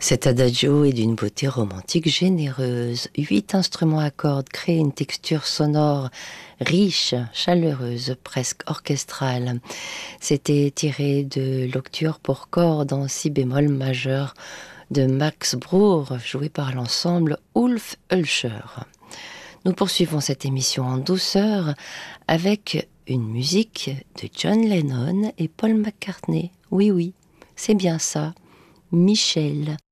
Cet adagio est d'une beauté romantique généreuse. 8 instruments à cordes créent une texture sonore riche, chaleureuse, presque orchestrale. C'était tiré de l'octuor pour cordes en si bémol majeur de Max Bruch, joué par l'ensemble Ulf Hölscher. Nous poursuivons cette émission en douceur avec une musique de John Lennon et Paul McCartney. Oui, oui, c'est bien ça. Michel.